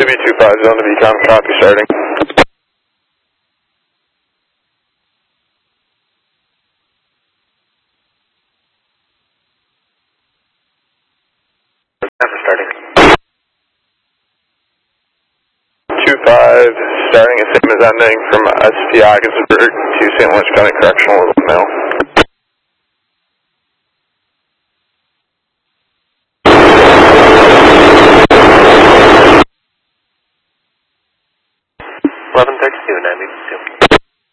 CB25 zone to VCOM, copy starting. Starting. 25 starting as same as ending from SPI Gaithersburg to St. Louis County Correctional with mail.